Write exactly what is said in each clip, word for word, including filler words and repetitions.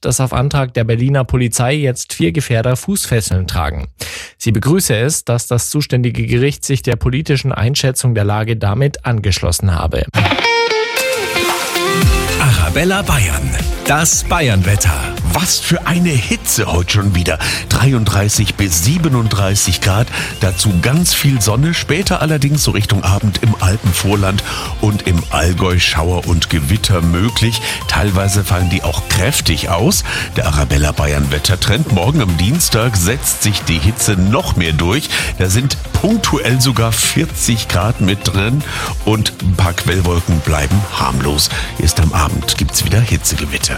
dass auf Antrag der Berliner Polizei jetzt vier Gefährder Fußfesseln tragen. Sie begrüße es, dass das zuständige Gericht sich der politischen Einschätzung der Lage damit angeschlossen habe. Arabella Bayern, das Bayernwetter. Was für eine Hitze heute schon wieder. dreiunddreißig bis siebenunddreißig Grad, dazu ganz viel Sonne, später allerdings so Richtung Abend im Alpenvorland und im Allgäu Schauer und Gewitter möglich. Teilweise fallen die auch kräftig aus. Der Arabella Bayern Wettertrend. Morgen am Dienstag setzt sich die Hitze noch mehr durch. Da sind punktuell sogar vierzig Grad mit drin und ein paar Quellwolken bleiben harmlos. Erst am Abend gibt's wieder Hitzegewitter.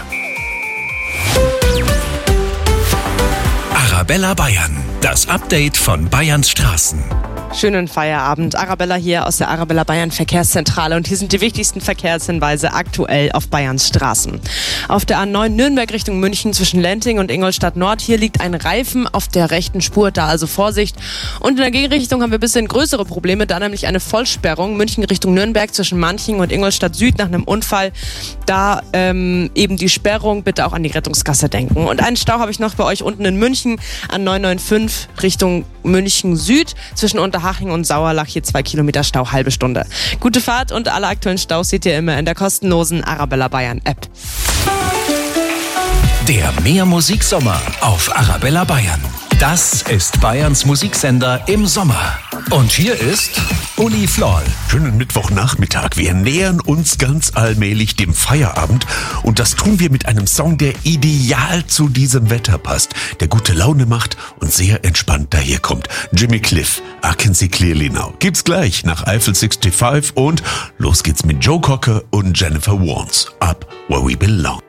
Arabella Bayern, das Update von Bayerns Straßen. Schönen Feierabend. Arabella hier aus der Arabella Bayern Verkehrszentrale und hier sind die wichtigsten Verkehrshinweise aktuell auf Bayerns Straßen. Auf der A neun Nürnberg Richtung München zwischen Lenting und Ingolstadt Nord, hier liegt ein Reifen auf der rechten Spur, da also Vorsicht. Und in der Gegenrichtung haben wir ein bisschen größere Probleme, da nämlich eine Vollsperrung München Richtung Nürnberg zwischen Manching und Ingolstadt Süd nach einem Unfall. Da ähm, eben die Sperrung, bitte auch an die Rettungskasse denken. Und einen Stau habe ich noch bei euch unten in München an neun neun fünf Richtung München Süd zwischen Unterhaching und Sauerlach, hier zwei Kilometer Stau, halbe Stunde. Gute Fahrt und alle aktuellen Staus seht ihr immer in der kostenlosen Arabella Bayern App. Der Mehr-Musik-Sommer auf Arabella Bayern. Das ist Bayerns Musiksender im Sommer. Und hier ist Uli Floll. Schönen Mittwochnachmittag. Wir nähern uns ganz allmählich dem Feierabend und das tun wir mit einem Song, der ideal zu diesem Wetter passt, der gute Laune macht und sehr entspannt daherkommt. Jimmy Cliff, I Can See Clearly Now. Gibt's gleich nach Eiffel sechsundsiebzig und los geht's mit Joe Cocker und Jennifer Warnes. Up Where We Belong.